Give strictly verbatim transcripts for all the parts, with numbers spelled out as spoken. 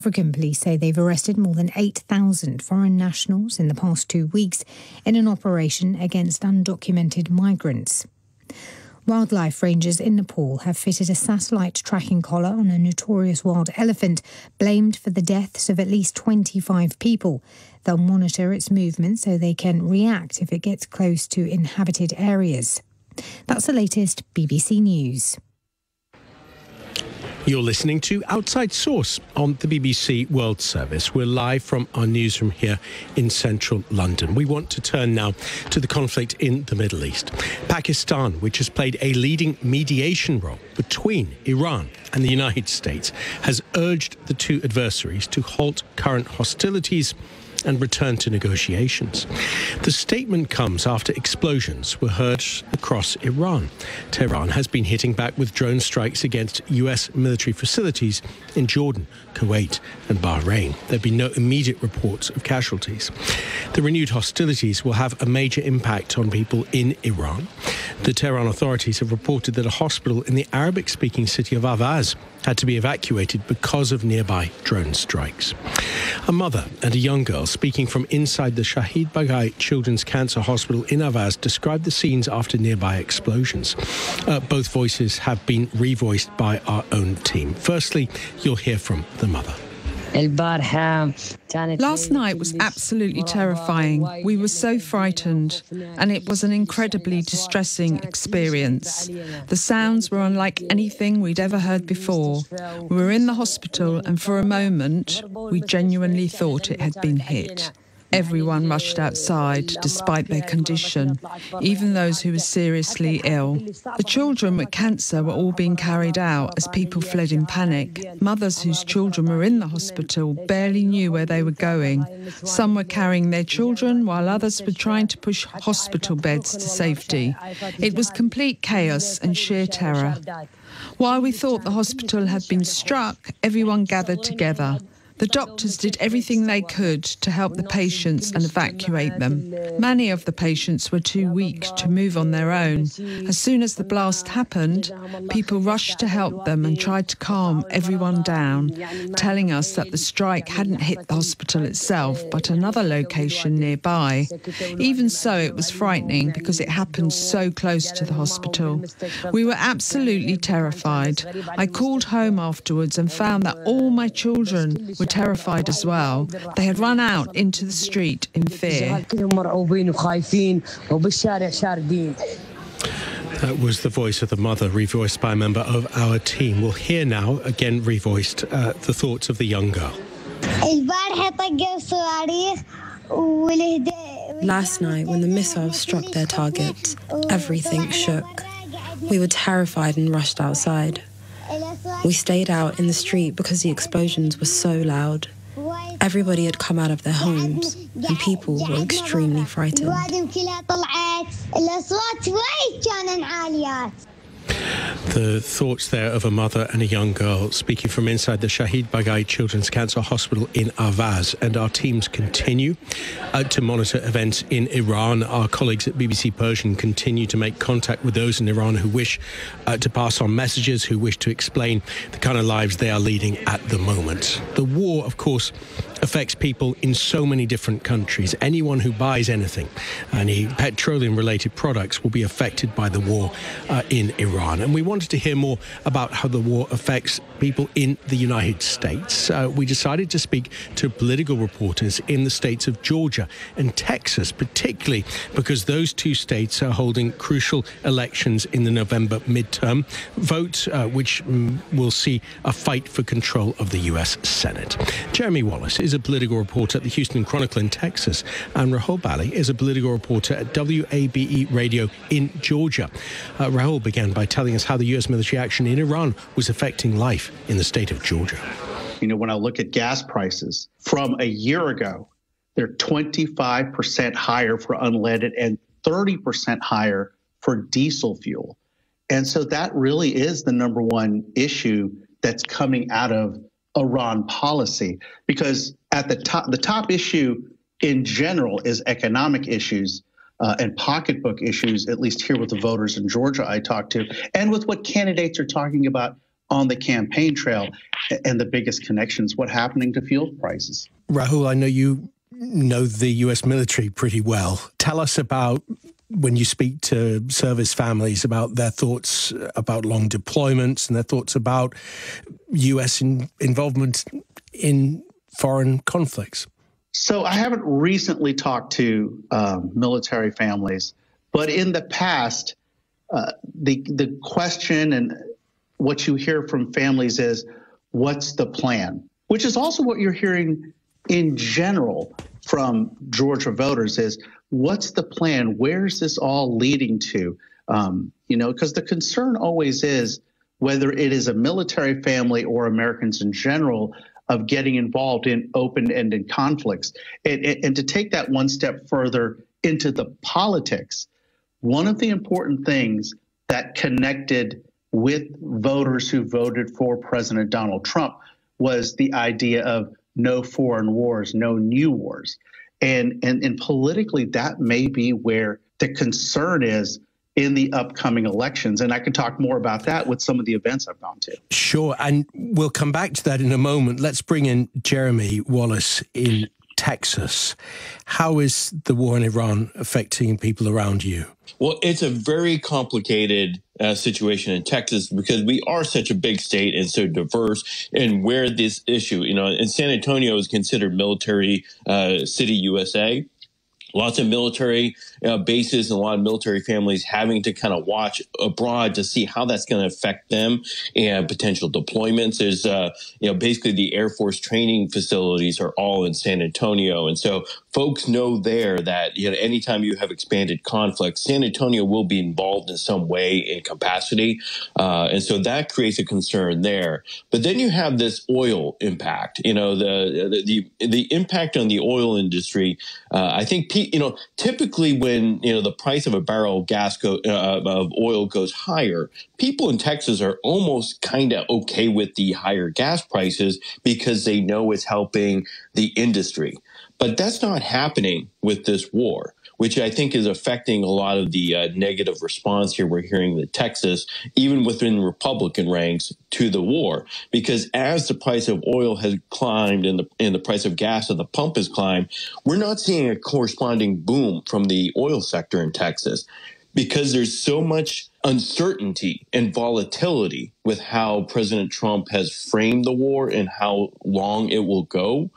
African police say they've arrested more than eight thousand foreign nationals in the past two weeks in an operation against undocumented migrants. Wildlife rangers in Nepal have fitted a satellite tracking collar on a notorious wild elephant blamed for the deaths of at least twenty-five people. They'll monitor its movement so they can react if it gets close to inhabited areas. That's the latest B B C News. You're listening to Outside Source on the B B C World Service. We're live from our newsroom here in central London. We want to turn now to the conflict in the Middle East. Pakistan, which has played a leading mediation role between Iran and the United States, has urged the two adversaries to halt current hostilities and return to negotiations. The statement comes after explosions were heard across Iran. Tehran has been hitting back with drone strikes against U S military facilities in Jordan, Kuwait and Bahrain. There have been no immediate reports of casualties. The renewed hostilities will have a major impact on people in Iran. The Tehran authorities have reported that a hospital in the Arabic-speaking city of Avaz had to be evacuated because of nearby drone strikes. A mother and a young girl speaking from inside the Shahid Bagai Children's Cancer Hospital in Avaz described the scenes after nearby explosions. Uh, both voices have been revoiced by our own team. Firstly, you'll hear from the mother. Last night was absolutely terrifying. We were so frightened, and it was an incredibly distressing experience. The sounds were unlike anything we'd ever heard before. We were in the hospital, and for a moment, we genuinely thought it had been hit. Everyone rushed outside, despite their condition, even those who were seriously ill. The children with cancer were all being carried out as people fled in panic. Mothers whose children were in the hospital barely knew where they were going. Some were carrying their children, while others were trying to push hospital beds to safety. It was complete chaos and sheer terror. While we thought the hospital had been struck, everyone gathered together. The doctors did everything they could to help the patients and evacuate them. Many of the patients were too weak to move on their own. As soon as the blast happened, people rushed to help them and tried to calm everyone down, telling us that the strike hadn't hit the hospital itself, but another location nearby. Even so, it was frightening because it happened so close to the hospital. We were absolutely terrified. I called home afterwards and found that all my children were terrified as well. They had run out into the street in fear. That was the voice of the mother, revoiced by a member of our team. We'll hear now, again revoiced, uh, the thoughts of the young girl. Last night, when the missiles struck their targets, everything shook. We were terrified and rushed outside. We stayed out in the street because the explosions were so loud. Everybody had come out of their homes, and people were extremely frightened. The thoughts there of a mother and a young girl speaking from inside the Shahid Bagai Children's Cancer Hospital in Avaz. And our teams continue uh, to monitor events in Iran. Our colleagues at B B C Persian continue to make contact with those in Iran who wish uh, to pass on messages, who wish to explain the kind of lives they are leading at the moment. The war, of course, affects people in so many different countries. Anyone who buys anything, any petroleum-related products, will be affected by the war uh, in Iran. And we wanted to hear more about how the war affects people in the United States. Uh, we decided to speak to political reporters in the states of Georgia and Texas, particularly because those two states are holding crucial elections in the November midterm vote, uh, which um, will see a fight for control of the U S Senate. Jeremy Wallace is a political reporter at the Houston Chronicle in Texas, and Rahul Bali is a political reporter at W A B E Radio in Georgia. Uh, Rahul began by telling us how the U S military action in Iran was affecting life in the state of Georgia. You know, when I look at gas prices from a year ago, they're twenty-five percent higher for unleaded and thirty percent higher for diesel fuel. And so that really is the number one issue that's coming out of Iran policy, because at the top, the top issue in general is economic issues uh, and pocketbook issues, at least here with the voters in Georgia I talked to, and with what candidates are talking about on the campaign trail. And the biggest connection is what's happening to fuel prices. Rahul, I know you know the U S military pretty well. Tell us about, when you speak to service families, about their thoughts about long deployments and their thoughts about U S in, involvement in foreign conflicts. So I haven't recently talked to um, military families, but in the past, uh, the the question and what you hear from families is, what's the plan? Which is also what you're hearing in general from Georgia voters is, what's the plan? Where's this all leading to? Um, you know, because the concern always is, whether it is a military family or Americans in general, of getting involved in open-ended conflicts. And, and, and to take that one step further into the politics, one of the important things that connected with voters who voted for President Donald Trump was the idea of no foreign wars, no new wars. And, and, and politically, that may be where the concern is in the upcoming elections. And I can talk more about that with some of the events I've gone to. Sure. And we'll come back to that in a moment. Let's bring in Jeremy Wallace in Texas. How is the war in Iran affecting people around you? Well, it's a very complicated uh, situation in Texas because we are such a big state and so diverse. And where this issue, you know, and San Antonio is considered military uh, city U S A. Lots of military uh, bases and a lot of military families having to kind of watch abroad to see how that's going to affect them and potential deployments. There's, uh, you know, basically the Air Force training facilities are all in San Antonio. And so folks know there that, you know, anytime you have expanded conflict, San Antonio will be involved in some way in capacity. Uh, and so that creates a concern there. But then you have this oil impact, you know, the, the, the, the impact on the oil industry. Uh, I think people, you know, typically when, you know, the price of a barrel of gas go, uh, of oil goes higher, people in Texas are almost kind of okay with the higher gas prices because they know it's helping the industry. But that's not happening with this war, which I think is affecting a lot of the uh, negative response here we're hearing in Texas, even within Republican ranks, to the war. Because as the price of oil has climbed and the, and the price of gas at the pump has climbed, we're not seeing a corresponding boom from the oil sector in Texas because there's so much uncertainty and volatility with how President Trump has framed the war and how long it will go.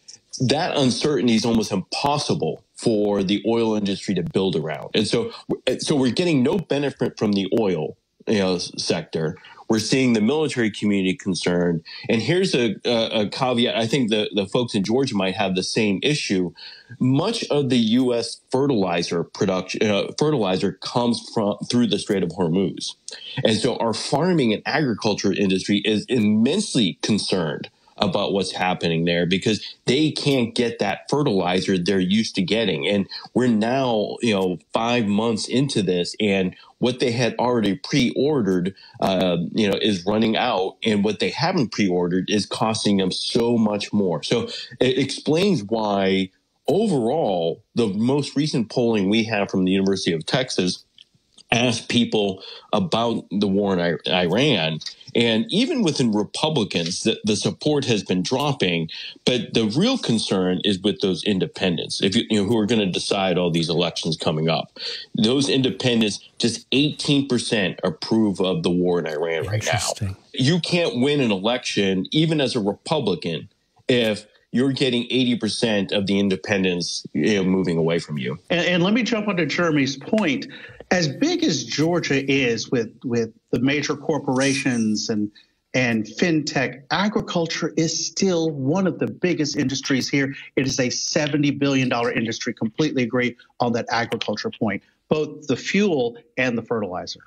That uncertainty is almost impossible for the oil industry to build around. And so, so we're getting no benefit from the oil, you know, sector. We're seeing the military community concerned. And here's a, a, a caveat. I think the, the folks in Georgia might have the same issue. Much of the U S fertilizer production, uh, fertilizer comes from through the Strait of Hormuz. And so our farming and agriculture industry is immensely concerned about what's happening there because they can't get that fertilizer they're used to getting. And we're now, you know, five months into this, and what they had already pre-ordered, uh, you know, is running out, and what they haven't pre-ordered is costing them so much more. So it explains why overall, the most recent polling we have from the University of Texas asked people about the war in Iran. And even within Republicans, the, the support has been dropping. But the real concern is with those independents, if you, you know, who are going to decide all these elections coming up. Those independents, just eighteen percent approve of the war in Iran right now. You can't win an election, even as a Republican, if you're getting eighty percent of the independents, you know, moving away from you. And, and let me jump onto Jeremy's point. As big as Georgia is with, with the major corporations and and fintech, agriculture is still one of the biggest industries here. It is a seventy billion dollars industry. Completely agree on that agriculture point, both the fuel and the fertilizer.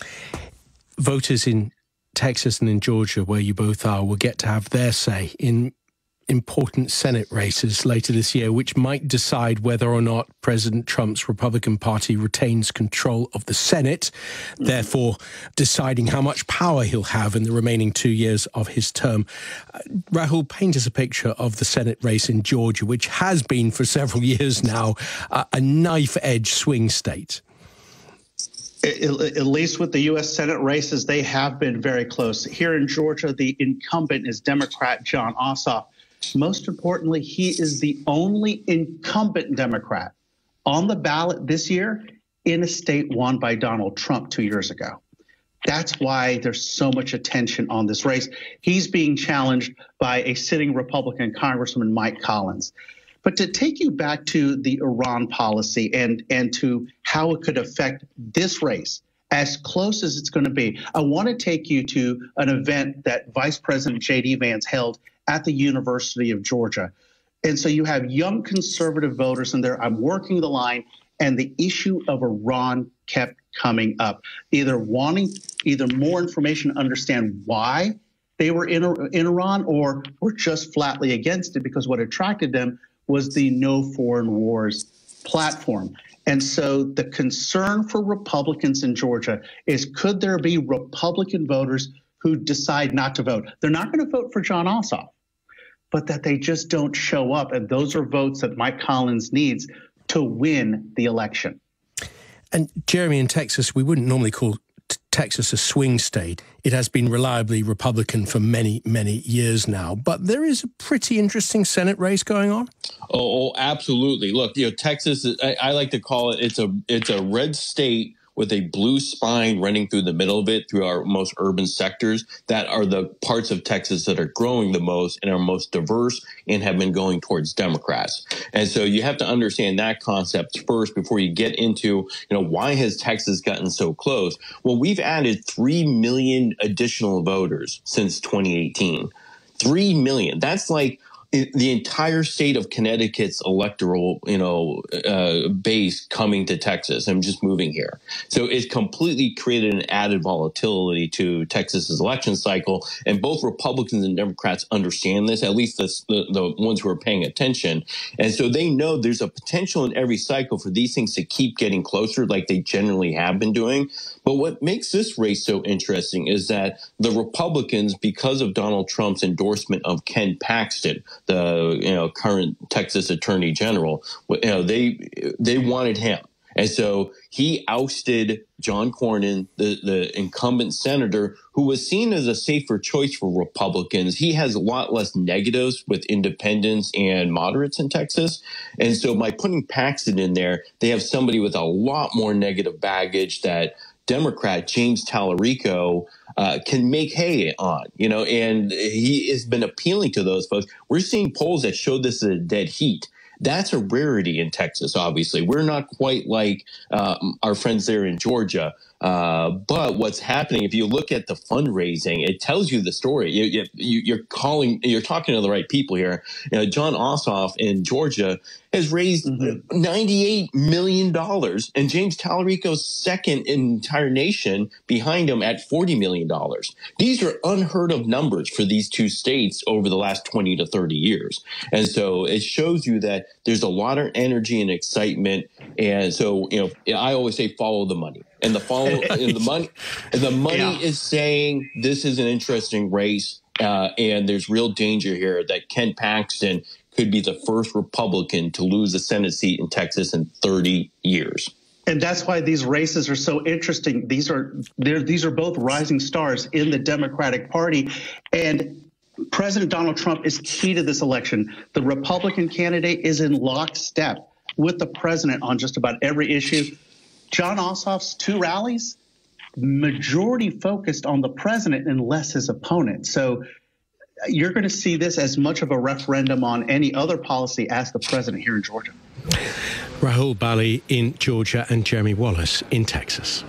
Voters in Texas and in Georgia, where you both are, will get to have their say in important Senate races later this year, which might decide whether or not President Trump's Republican Party retains control of the Senate, mm-hmm. therefore deciding how much power he'll have in the remaining two years of his term. Uh, Rahul, paint us a picture of the Senate race in Georgia, which has been for several years now uh, a knife-edge swing state. At least with the U S Senate races, they have been very close. Here in Georgia, the incumbent is Democrat Jon Ossoff. Most importantly, he is the only incumbent Democrat on the ballot this year in a state won by Donald Trump two years ago. That's why there's so much attention on this race. He's being challenged by a sitting Republican Congressman, Mike Collins. But to take you back to the Iran policy and, and to how it could affect this race, as close as it's going to be, I want to take you to an event that Vice President J D Vance held at the University of Georgia. And so you have young conservative voters in there. I'm working the line, and the issue of Iran kept coming up, either wanting either more information to understand why they were in, in Iran, or were just flatly against it, because what attracted them was the No Foreign Wars platform. And so the concern for Republicans in Georgia is, could there be Republican voters who decide not to vote? They're not going to vote for Jon Ossoff, but that they just don't show up. And those are votes that Mike Collins needs to win the election. And Jeremy, in Texas, we wouldn't normally call Texas a swing state. It has been reliably Republican for many, many years now. But there is a pretty interesting Senate race going on. Oh, oh absolutely. Look, you know, Texas, I, I like to call it, it's a it's a red state with a blue spine running through the middle of it, through our most urban sectors. That are the parts of Texas that are growing the most and are most diverse and have been going towards Democrats. And so you have to understand that concept first before you get into, you know, why has Texas gotten so close? Well, we've added three million additional voters since twenty eighteen. three million. That's like the entire state of Connecticut's electoral, you know, uh, base coming to Texas and just moving here. So it's completely created an added volatility to Texas's election cycle. And both Republicans and Democrats understand this, at least the, the, the ones who are paying attention. And so they know there's a potential in every cycle for these things to keep getting closer, like they generally have been doing. But what makes this race so interesting is that the Republicans, because of Donald Trump's endorsement of Ken Paxton, the you know current Texas Attorney General, you know they they wanted him, and so he ousted John Cornyn, the the incumbent senator, who was seen as a safer choice for Republicans. He has a lot less negatives with independents and moderates in Texas, and so by putting Paxton in there, they have somebody with a lot more negative baggage that Democrat James Tallarico uh, can make hay on, you know, and he has been appealing to those folks. We're seeing polls that show this is a dead heat. That's a rarity in Texas, obviously. We're not quite like um, our friends there in Georgia. Uh, but what's happening, if you look at the fundraising, it tells you the story. You, you, you're calling, you're talking to the right people here. You know, Jon Ossoff in Georgia has raised mm-hmm. ninety-eight million dollars, and James Tallarico's second in the entire nation behind him at forty million dollars. These are unheard of numbers for these two states over the last twenty to thirty years. And so it shows you that there's a lot of energy and excitement. And so, you know, I always say follow the money. And the follow and the money and the money yeah. is saying this is an interesting race, uh, and there's real danger here that Ken Paxton could be the first Republican to lose a Senate seat in Texas in thirty years. And that's why these races are so interesting. These are these are both rising stars in the Democratic Party, and President Donald Trump is key to this election. The Republican candidate is in lockstep with the president on just about every issue. Jon Ossoff's two rallies, majority focused on the president and less his opponent. So you're going to see this as much of a referendum on any other policy as the president here in Georgia. Rahul Bali in Georgia and Jeremy Wallace in Texas.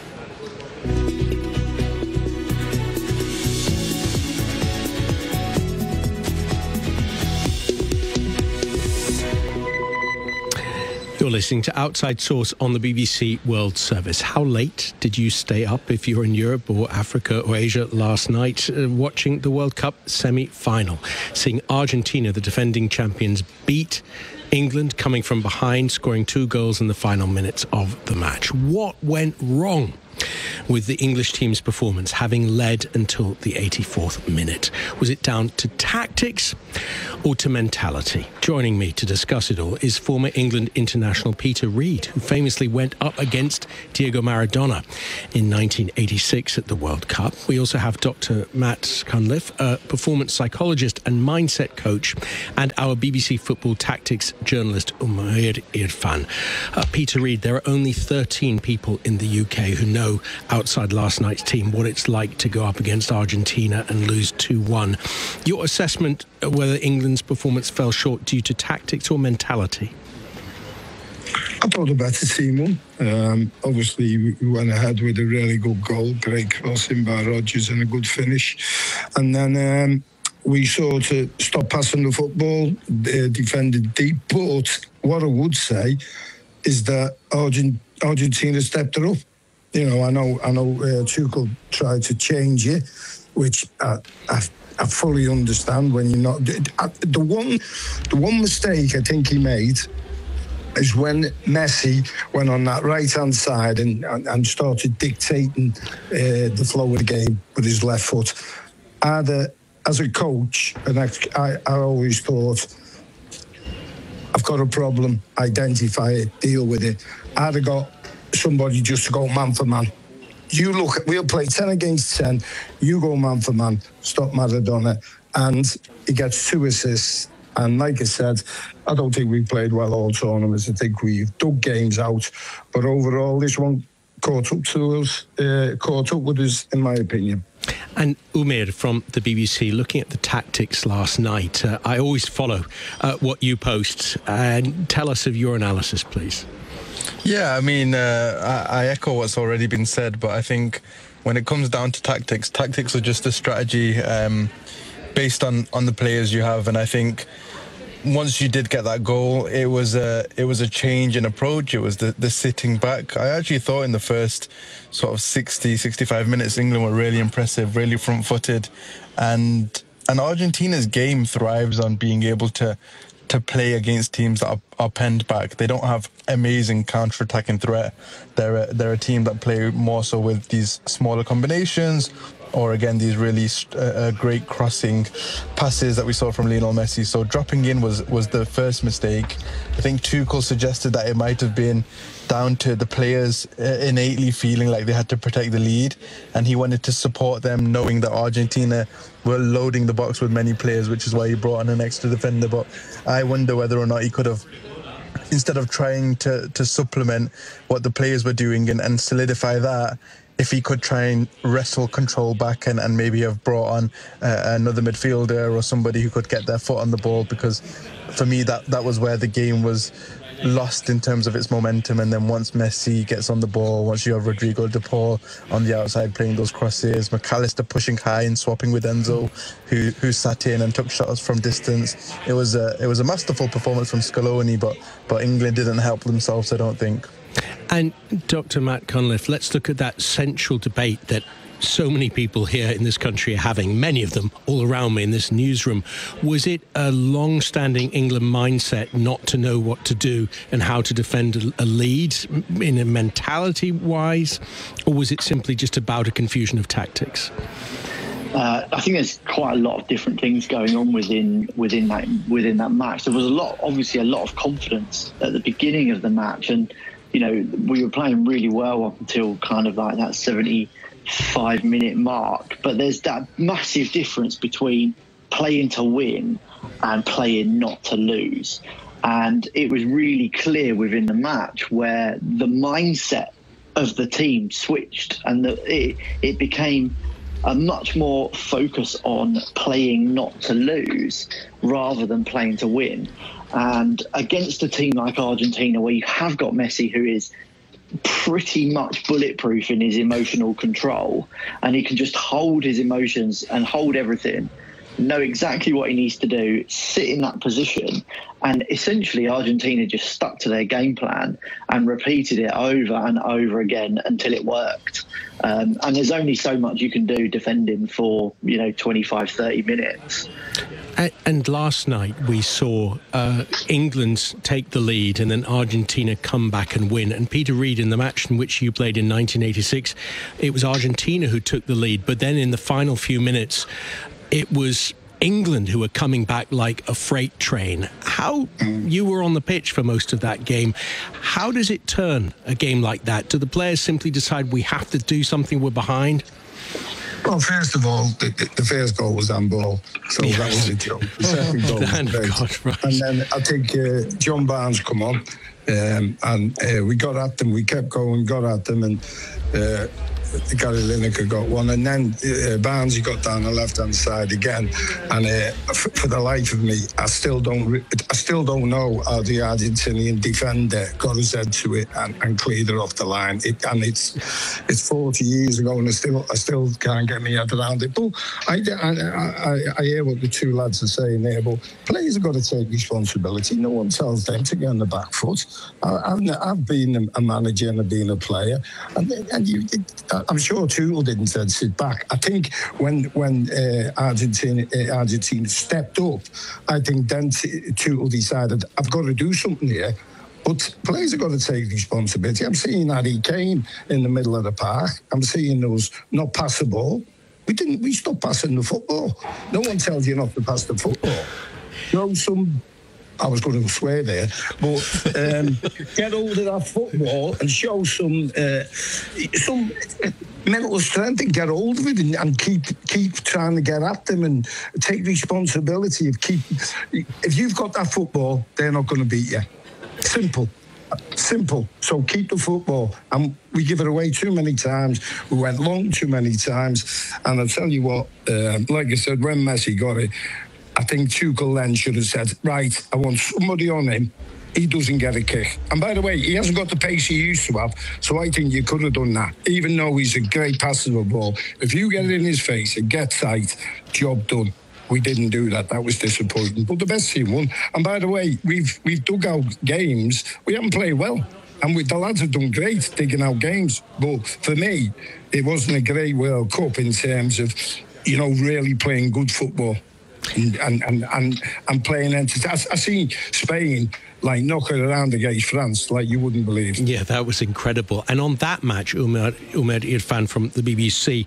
You're listening to Outside Source on the B B C World Service. How late did you stay up if you're in Europe or Africa or Asia last night uh, watching the World Cup semi-final, seeing Argentina, the defending champions, beat England coming from behind, scoring two goals in the final minutes of the match? What went wrong with the English team's performance having led until the eighty-fourth minute. Was it down to tactics or to mentality? Joining me to discuss it all is former England international Peter Reid, who famously went up against Diego Maradona in nineteen eighty-six at the World Cup. We also have Doctor Matt Cunliffe, a performance psychologist and mindset coach, and our B B C football tactics journalist Umair Irfan. Uh, Peter Reid, there are only thirteen people in the U K who know, outside last night's team, what it's like to go up against Argentina and lose two one. Your assessment of whether England's performance fell short due to tactics or mentality? I thought the better team won. Um, obviously, we went ahead with a really good goal, great crossing by Rodgers and a good finish. And then um, we sort of stopped passing the football, uh, defended deep. But what I would say is that Argent- Argentina stepped it up. You know, I know, I know. Uh, Tuchel tried to change it, which I, I, I fully understand. When you're not the one, the one mistake I think he made is when Messi went on that right-hand side and, and, and started dictating uh, the flow of the game with his left foot. I'd, uh, as a coach, and I, I, I always thought, I've got a problem, identify it, deal with it. I'd have got somebody just to go man for man. You look, we'll play ten against ten, you go man for man, stop Maradona, and he gets two assists. And like I said, I don't think we played well all tournaments. I think we've dug games out. But overall, this one caught up to us, uh, caught up with us, in my opinion. And Umair from the B B C, looking at the tactics last night, uh, I always follow uh, what you post. And tell us of your analysis, please. Yeah, I mean, uh, I, I echo what's already been said, but I think when it comes down to tactics, tactics are just a strategy um, based on, on the players you have. And I think once you did get that goal, it was a it was a change in approach. It was the, the sitting back. I actually thought in the first sort of sixty, sixty-five minutes, England were really impressive, really front-footed. And, and Argentina's game thrives on being able to to play against teams that are, are penned back. They don't have amazing counter-attacking threat. They're a, they're a team that play more so with these smaller combinations, or again, these really uh, great crossing passes that we saw from Lionel Messi. So dropping in was, was the first mistake. I think Tuchel suggested that it might have been down to the players innately feeling like they had to protect the lead, and he wanted to support them, knowing that Argentina were loading the box with many players, which is why he brought on an extra defender. But I wonder whether or not he could have, instead of trying to, to supplement what the players were doing and, and solidify that, if he could try and wrestle control back and, and maybe have brought on uh, another midfielder or somebody who could get their foot on the ball, because for me that, that was where the game was lost in terms of its momentum. And then once Messi gets on the ball, once you have Rodrigo de Paul on the outside playing those crosses, Mac Allister pushing high and swapping with Enzo, who who sat in and took shots from distance, it was a it was a masterful performance from Scaloni, but but England didn't help themselves, I don't think. And Doctor Matt Cunliffe, let's look at that central debate that so many people here in this country are having, many of them all around me in this newsroom. Was it a long-standing England mindset not to know what to do and how to defend a lead in a mentality-wise, or was it simply just about a confusion of tactics? Uh, I think there's quite a lot of different things going on within within that within that match. There was a lot, obviously, a lot of confidence at the beginning of the match, and you know we were playing really well up until kind of like that seventy-five minute mark. But there's that massive difference between playing to win and playing not to lose, and it was really clear within the match where the mindset of the team switched, and the, it it became a much more focus on playing not to lose rather than playing to win. And against a team like Argentina, where you have got Messi, who is pretty much bulletproof in his emotional control, and he can just hold his emotions and hold everything, know exactly what he needs to do, sit in that position, and essentially Argentina just stuck to their game plan and repeated it over and over again until it worked. Um, and there's only so much you can do defending for, you know, twenty-five, thirty minutes. And last night we saw uh, England take the lead and then Argentina come back and win. And Peter Reid, in the match in which you played in nineteen eighty-six, it was Argentina who took the lead. But then in the final few minutes, it was England who were coming back like a freight train. How, you were on the pitch for most of that game, how does it turn a game like that? Do the players simply decide we have to do something, we're behind? Well, first of all, the, the first goal was handball, so yes. That was a joke. The second goal was God, right. And then I think uh, John Barnes come on, um, and uh, we got at them. We kept going, got at them, and uh, Gary Lineker got one, and then uh, Barnes he got down the left-hand side again. And uh, for, for the life of me, I still don't, I still don't know how the Argentinian defender got his head to it and, and cleared it off the line. It, and it's it's forty years ago, and I still I still can't get my head around it. But I, I, I, I hear what the two lads are saying there. But players have got to take responsibility. No one tells them to get on the back foot. I, I've, I've been a manager and I've been a player, and and you. It, I'm sure Tuchel didn't say sit back. I think when when uh, Argentina uh, Argentina stepped up, I think then Tuchel decided I've got to do something here. But players have got to take responsibility. I'm seeing Harry Kane in the middle of the park. I'm seeing those not pass the ball. We didn't. We stopped passing the football. No one tells you not to pass the football. Know some. I was going to swear there, but um, get hold of that football and show some uh, some mental strength and get hold of it and, and keep keep trying to get at them and take responsibility of keep. If you've got that football, they're not going to beat you. Simple. Simple. So keep the football. And we give it away too many times. We went long too many times. And I'll tell you what, uh, like I said, when Messi got it, I think Tuchel then should have said, right, I want somebody on him. He doesn't get a kick. And by the way, he hasn't got the pace he used to have, so I think you could have done that. Even though he's a great passer of the ball, if you get it in his face and get tight, job done. We didn't do that. That was disappointing. But the best team won. And by the way, we've we've dug out games. We haven't played well. And we, the lads have done great digging out games. But for me, it wasn't a great World Cup in terms of, you know, really playing good football. And and and and, and playing entertainment. I, I seen Spain like knocking around against France like you wouldn't believe. Yeah, that was incredible. And on that match, Umer Umer Irfan from the B B C,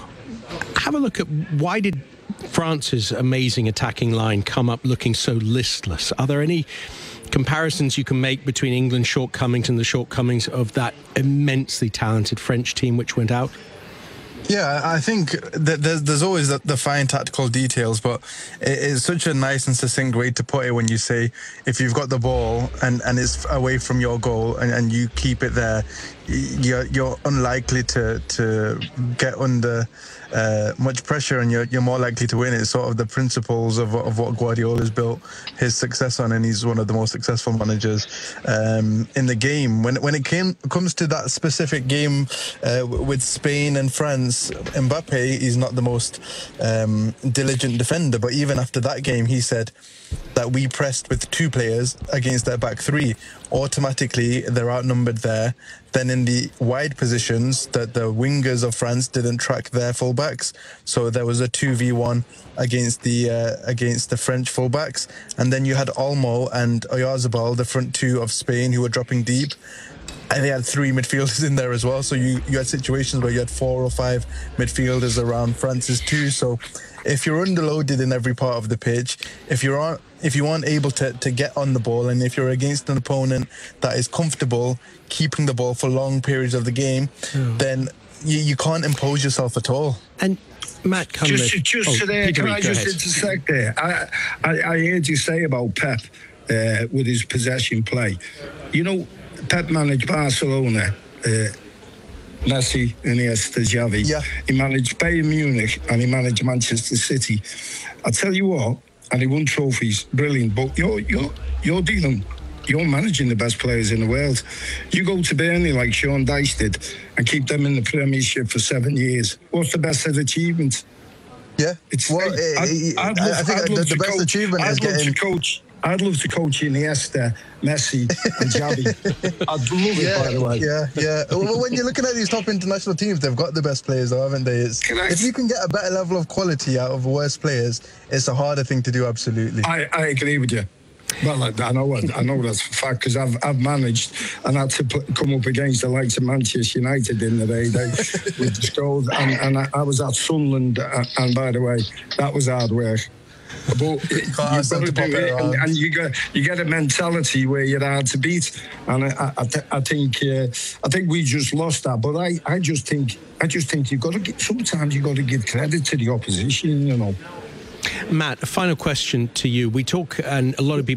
have a look at why did France's amazing attacking line come up looking so listless? Are there any comparisons you can make between England's shortcomings and the shortcomings of that immensely talented French team which went out? Yeah, I think that there's, there's always the, the fine tactical details, but it is such a nice and succinct way to put it when you say if you've got the ball and, and it's away from your goal and, and you keep it there, you're, you're unlikely to, to get under uh, much pressure and you're, you're more likely to win. It's sort of the principles of, of what Guardiola's built his success on, and he's one of the most successful managers um, in the game. When, when it came, comes to that specific game uh, with Spain and France, Mbappe is not the most um, diligent defender, but even after that game, he said that we pressed with two players against their back three. Automatically, they're outnumbered there. Then in the wide positions, that the wingers of France didn't track their fullbacks, so there was a two v one against the uh, against the French fullbacks. And then you had Olmo and Oyarzabal, the front two of Spain, who were dropping deep. And they had three midfielders in there as well. So you, you had situations where you had four or five midfielders around France's two. So if you're underloaded in every part of the pitch, if you aren't if you aren't able to, to get on the ball, and if you're against an opponent that is comfortable keeping the ball for long periods of the game, mm. then you, you can't impose yourself at all. And Matt Cunliffe... Just, just oh, there, Peter can Reid, I just ahead. intersect there? I, I, I heard you say about Pep uh, with his possession play. You know, Pep managed Barcelona, uh, Messi, Iniesta, Xavi. Yeah. He managed Bayern Munich and he managed Manchester City. I tell you what, and he won trophies, brilliant. But you're you're you're dealing, you're managing the best players in the world. You go to Burnley like Sean Dyche did and keep them in the Premiership for seven years. What's the best of achievements? Yeah, it's. Well, I'd, I, I'd love, I think I'd the, love the to best coach, achievement I'd is love getting. To coach, I'd love to coach Iniesta, Messi, and Xavi. I'd love yeah, it, by the way. Yeah, yeah. Well, when you're looking at these top international teams, they've got the best players, though, haven't they? It's, if you can get a better level of quality out of worse players, it's a harder thing to do. Absolutely. I, I agree with you. Well, I, I know I know that's a fact because I've I've managed and had to put, come up against the likes of Manchester United in the day they, with the Scholes, and, and I, I was at Sunderland, uh, and by the way, that was hard work. But you've got to do it, and, and you get you get a mentality where you're hard to beat, and I I, th- I think uh, I think we just lost that. But I, I just think I just think you've got to get, sometimes you got to give credit to the opposition, you know. Matt, a final question to you. We talk, and a lot of people